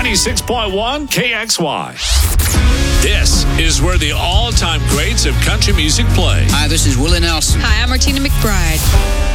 96.1 KXY. This is where the all-time greats of country music play. Hi, this is Willie Nelson. Hi, I'm Martina McBride.